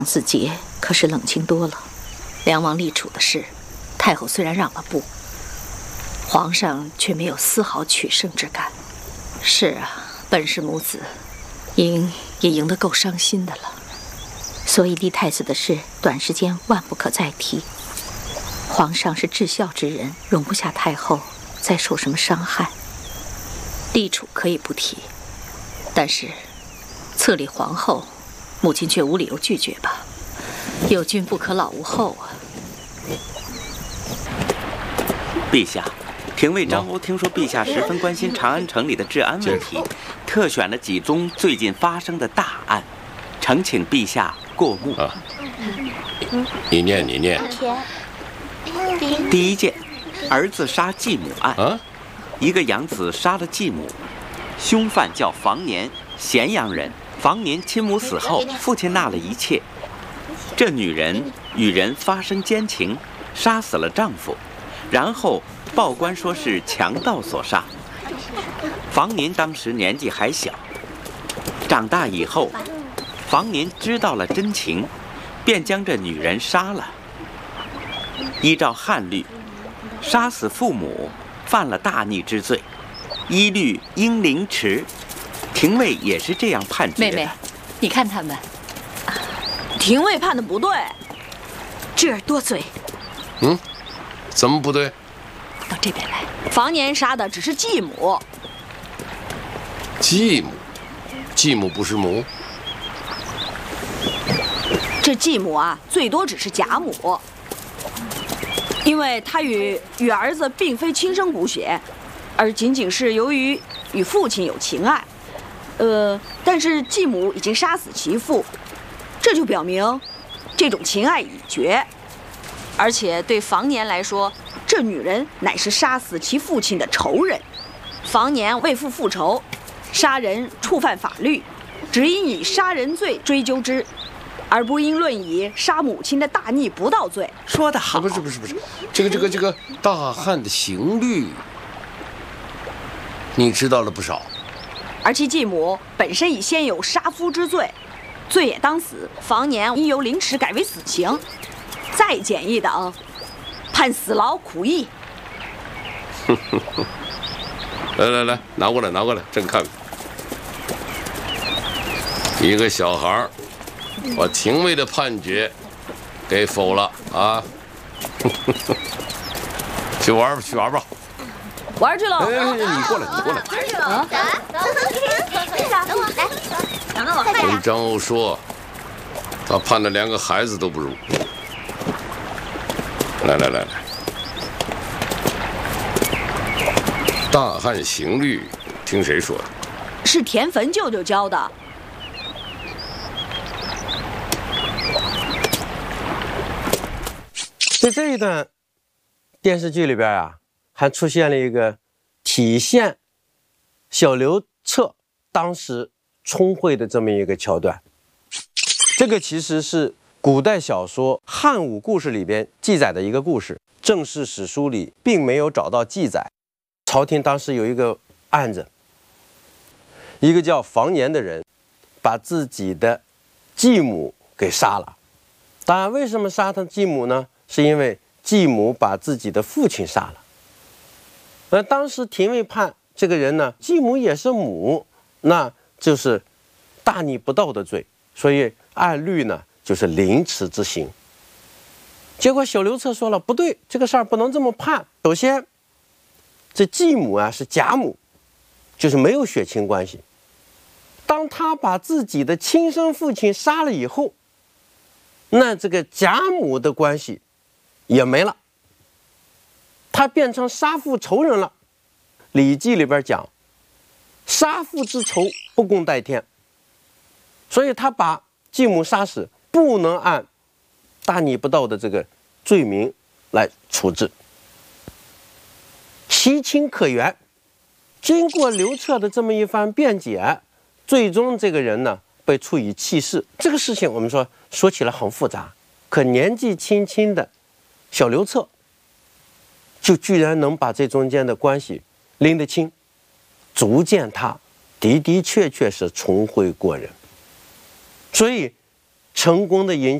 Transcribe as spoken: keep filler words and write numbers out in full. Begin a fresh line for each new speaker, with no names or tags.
子杰可是冷静多了。梁王立储的事，太后虽然让了步，皇上却没有丝毫取胜之感。是啊，本是母子，赢也赢得够伤心的了。所以立太子的事，短时间万不可再提。皇上是至孝之人，容不下太后再受什么伤害。立储可以不提，但是册立皇后，母亲却无理由拒绝吧？有君不可老无后啊！
陛下，廷尉张欧听说陛下十分关心长安城里的治安问题，特选了几宗最近发生的大案，呈请陛下过目。啊，
你念，你念。
第一件，儿子杀继母案。
啊，
一个养子杀了继母，凶犯叫房年，咸阳人。房年亲母死后，父亲纳了一妾。这女人与人发生奸情，杀死了丈夫，然后报官说是强盗所杀。房年当时年纪还小，长大以后，房年知道了真情，便将这女人杀了。依照汉律，杀死父母犯了大逆之罪，依律应凌迟。廷尉也是这样判决的。
妹妹，你看他们。
廷尉判的不对，
智儿多嘴。
嗯，怎么不对？
到这边来。
房年杀的只是继母。
继母，继母不是母。
这继母啊，最多只是假母，因为她与与儿子并非亲生骨血，而仅仅是由于与父亲有情爱。呃，但是继母已经杀死其父。这就表明，这种情爱已绝，而且对房年来说，这女人乃是杀死其父亲的仇人。房年为父复仇，杀人触犯法律，只应以杀人罪追究之，而不应论以杀母亲的大逆不道罪。
说得好。
啊、不是不是不是，这个这个这个大汉的刑律，你知道了不少。
而其继母本身已先有杀夫之罪。罪也当死，房年应由凌迟改为死刑，再简易等，判死劳苦役。
来来来，拿过来拿过来，朕看看。一个小孩把廷尉的判决给否了啊！去玩吧，去玩吧。
玩去了。
哎，你过来，你过来。
玩去了。等我来。等我快点。
跟张欧说，他判的连个孩子都不如。来来来来，大汉刑律，听谁说的？
是田汾舅舅教的。
在这一段电视剧里边啊，还出现了一个体现小刘彻当时聪慧的这么一个桥段。这个其实是古代小说《汉武故事》里边记载的一个故事，正史史书里并没有找到记载。朝廷当时有一个案子，一个叫房年的人把自己的继母给杀了。当然，为什么杀他继母呢？是因为继母把自己的父亲杀了。而当时廷尉判这个人呢，继母也是母，那就是大逆不道的罪，所以按律呢就是凌迟之刑。结果小刘彻说了，不对，这个事儿不能这么判。首先，这继母啊是假母，就是没有血亲关系。当他把自己的亲生父亲杀了以后，那这个假母的关系也没了，他变成杀父仇人了。《礼记》里边讲，杀父之仇不共戴天，所以他把继母杀死，不能按大逆不道的这个罪名来处置，其情可原。经过刘彻的这么一番辩解，最终这个人呢被处以弃市。这个事情我们说说起来很复杂，可年纪轻轻的小刘彻就居然能把这中间的关系拎得清，足见他的的确确是聪慧过人。所以成功的引